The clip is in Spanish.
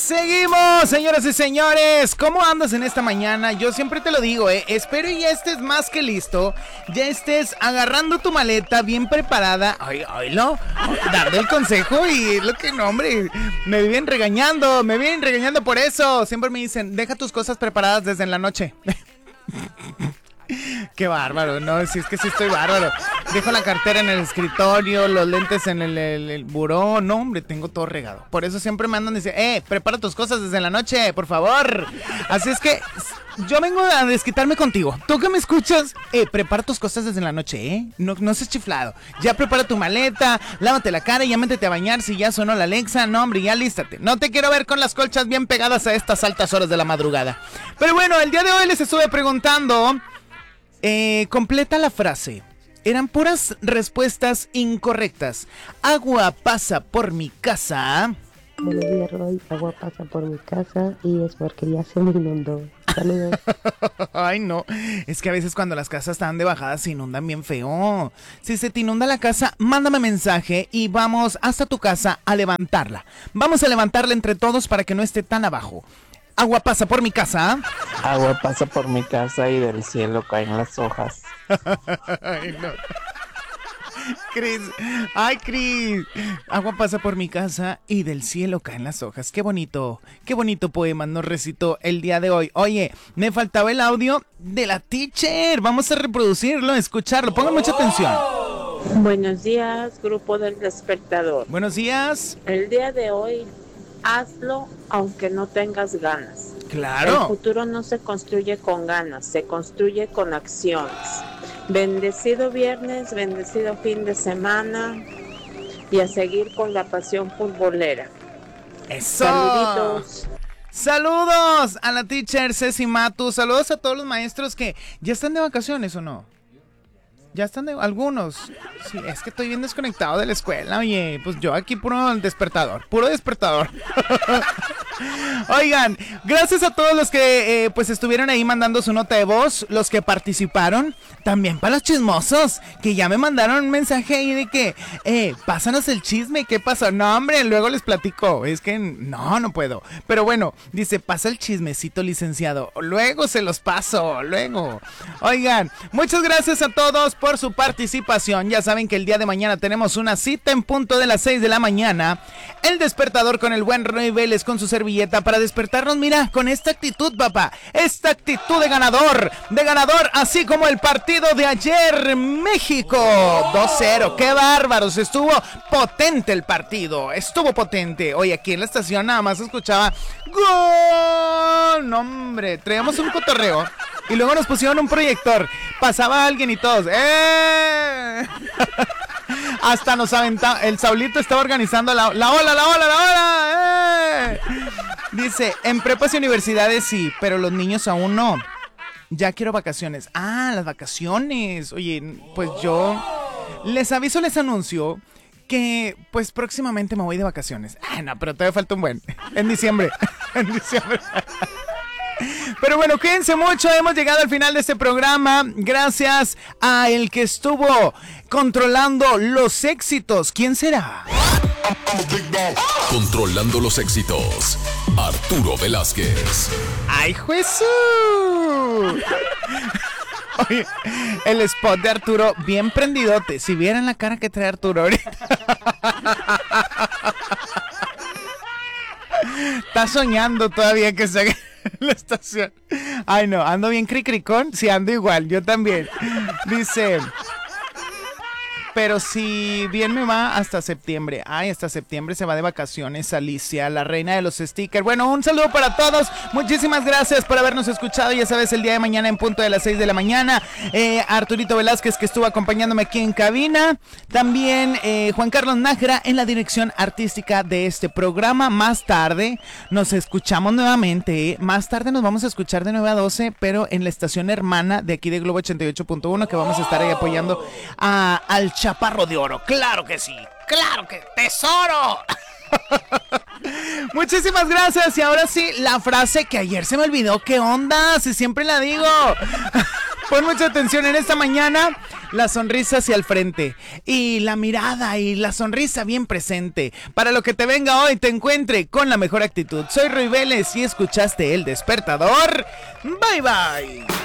Seguimos, señoras y señores. ¿Cómo andas en esta mañana? Yo siempre te lo digo, espero y ya estés más que listo. Ya estés agarrando tu maleta bien preparada. Oílo, dando el consejo y lo que no, hombre. Me vienen regañando por eso. Siempre me dicen, deja tus cosas preparadas desde la noche. Qué bárbaro, no, si es que sí estoy bárbaro. Dejo la cartera en el escritorio, los lentes en el buró. No, hombre, tengo todo regado. Por eso siempre me andan diciendo, prepara tus cosas desde la noche, por favor. Así es que yo vengo a desquitarme contigo. Tú que me escuchas, prepara tus cosas desde la noche, no seas chiflado. Ya prepara tu maleta, lávate la cara y ya métete a bañar si ya sonó la Alexa. No, hombre, ya lístate. No te quiero ver con las colchas bien pegadas a estas altas horas de la madrugada. Pero bueno, el día de hoy les estuve preguntando... completa la frase. Eran puras respuestas incorrectas. Agua pasa por mi casa. Buenos días, Roy. Agua pasa por mi casa y es porque ya se me inundó. Saludos. Ay, no. Es que a veces cuando las casas están de bajada se inundan bien feo. Si se te inunda la casa, mándame mensaje y vamos hasta tu casa a levantarla. Vamos a levantarla entre todos para que no esté tan abajo. Agua pasa por mi casa. Agua pasa por mi casa y del cielo caen las hojas. Ay, no. Cris, Cris. Agua pasa por mi casa y del cielo caen las hojas. Qué bonito poema nos recitó el día de hoy. Oye, me faltaba el audio de la teacher. Vamos a reproducirlo, escucharlo. Pongan mucha atención. Buenos días, grupo del despertador. Buenos días. El día de hoy, hazlo aunque no tengas ganas. Claro. El futuro no se construye con ganas, se construye con acciones. Bendecido viernes, bendecido fin de semana y a seguir con la pasión futbolera. ¡Eso! Saluditos. Saludos a la teacher Ceci Matu. Saludos a todos los maestros que ya están de vacaciones, ¿o no? Ya están de... algunos. Sí, es que estoy bien desconectado de la escuela. Oye, pues yo aquí puro despertador. Oigan, gracias a todos los que pues estuvieron ahí mandando su nota de voz, los que participaron. También para los chismosos, que ya me mandaron un mensaje ahí de que, pásanos el chisme, ¿qué pasó? No, hombre, luego les platico. Es que no puedo. Pero bueno, dice, pasa el chismecito, licenciado. Luego se los paso, luego. Oigan, muchas gracias a todos por su participación. Ya saben que el día de mañana tenemos una cita en punto de las 6 de la mañana. El despertador con el buen Roy Vélez con su servilleta para despertarnos, mira, con esta actitud, papá. Esta actitud de ganador, así como el partido de ayer, México 2-0. ¡Qué bárbaros! Estuvo potente el partido, estuvo potente. Oye, aquí en la estación nada más escuchaba ¡gol! No, hombre, traíamos un cotorreo. Y luego nos pusieron un proyector. Pasaba alguien y todos. Hasta nos aventaba. El Saulito estaba organizando la ola. Dice, en prepas y universidades sí, pero los niños aún no. Ya quiero vacaciones. Ah, las vacaciones. Oye, pues yo les aviso, les anuncio que pues próximamente me voy de vacaciones. No, pero todavía falta un buen. En diciembre. Pero bueno, cuídense mucho, hemos llegado al final de este programa. Gracias a el que estuvo controlando los éxitos. ¿Quién será? Controlando los éxitos, Arturo Velázquez. ¡Ay, Jesús! Oye, el spot de Arturo, bien prendidote. Si vieran la cara que trae Arturo ahorita. Está soñando todavía que se haga la estación. Ay, no, ando bien cricricón. Sí, ando igual, yo también. Dice, pero si bien me va hasta septiembre. Ay, hasta septiembre se va de vacaciones Alicia, la reina de los stickers. Bueno, un saludo para todos. Muchísimas gracias por habernos escuchado. Ya sabes, el día de mañana en punto de las 6 de la mañana. Arturito Velázquez, que estuvo acompañándome aquí en cabina. También Juan Carlos Nájera en la dirección artística de este programa. Más tarde nos escuchamos nuevamente. Más tarde nos vamos a escuchar de 9 a 12, pero en la estación hermana de aquí de Globo 88.1, que vamos a estar ahí apoyando al Chaparro de Oro. ¡Claro que sí! ¡Claro que tesoro! Muchísimas gracias. Y ahora sí, la frase que ayer se me olvidó. ¿Qué onda? Si siempre la digo. Pon mucha atención en esta mañana. La sonrisa hacia el frente y la mirada y la sonrisa bien presente para lo que te venga hoy, te encuentre con la mejor actitud. Soy Ruy Vélez y escuchaste El Despertador. Bye bye.